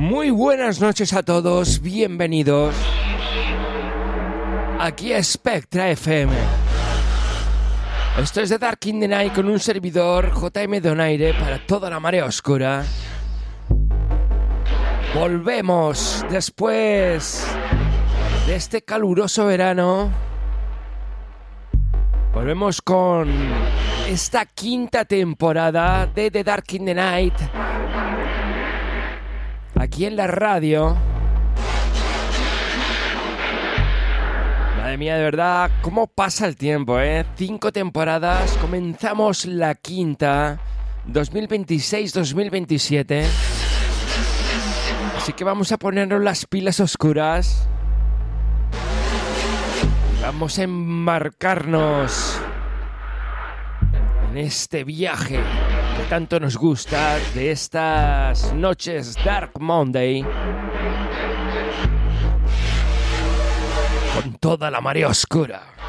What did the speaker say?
Muy buenas noches a todos, bienvenidos aquí a Spectra FM. Esto es The Dark in the Night con un servidor JM Donaire para toda la marea oscura. Volvemos después de este caluroso verano. Volvemos con esta quinta temporada de The Dark in the Night aquí en la radio. Madre mía, de verdad, cómo pasa el tiempo, ¿eh? 5 temporadas, comenzamos la quinta, 2026-2027. Así que vamos a ponernos las pilas oscuras. Vamos a embarcarnos en este viaje que tanto nos gusta de estas noches Dark Monday con toda la marea oscura.